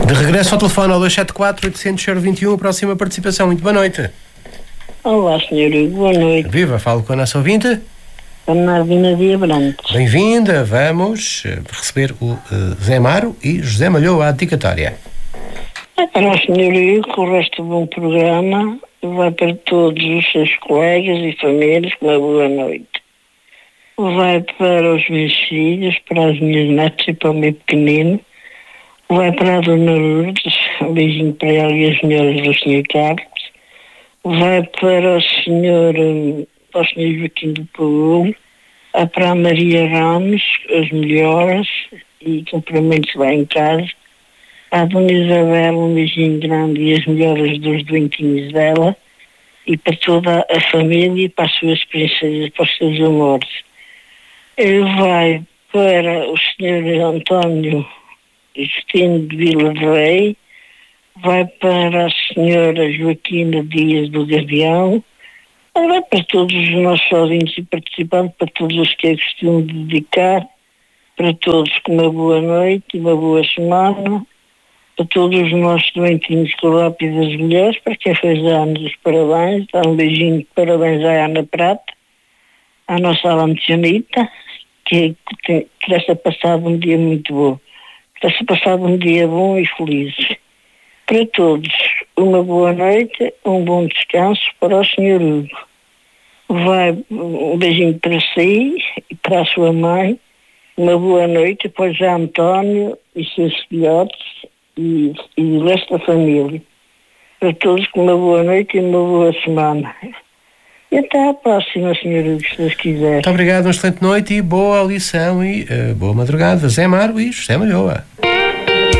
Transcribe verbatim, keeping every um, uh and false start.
De regresso ao telefone ao dois sete quatro, oito zero zero, dois um, a próxima participação. Muito boa noite. Olá, senhor Hugo, boa noite. Viva, falo com a nossa ouvinte. Ana Arvina de Abrantes. Bem-vinda, vamos uh, receber o uh, Zé Amaro e José Malhoa, a dedicatória. É para o senhor Hugo, o resto do bom programa, vai para todos os seus colegas e famílias, uma boa noite. Vai para os meus filhos, para as minhas netas e para o meu pequenino. Vai para a dona Lourdes, um beijinho para ela e as senhoras do senhor Carlos. Vai para o senhor, para o senhor Joaquim do Paulo. Vai para a Maria Ramos, as melhoras e cumprimentos lá em casa. À dona Isabel, um beijinho grande e as melhoras dos doentinhos dela. E para toda a família e para as suas princesas, para os seus amores. Ele vai para o senhor António Justino de Vila de Rei, vai para a senhora Joaquina Dias do Gavião, vai para todos os nossos ouvintes e participantes, para todos os que eu costumo dedicar, para todos com uma boa noite e uma boa semana, para todos os nossos doentinhos com o lápis das mulheres, para quem fez anos os parabéns, dá um beijinho de parabéns à Ana Prata, à nossa Alantianita, que, que tivesse passado um dia muito bom. Tivesse passado um dia bom e feliz. Para todos, uma boa noite, um bom descanso para o senhor Hugo. Vai um beijinho para si e para a sua mãe. Uma boa noite para o José António e seus filhotes e, e o resto da família. Para todos, uma boa noite e uma boa semana. E até à próxima, senhor Hugo, se Deus quiser. Muito obrigado, uma excelente noite e boa lição e uh, boa madrugada. Zé Amaro e José Malhoa.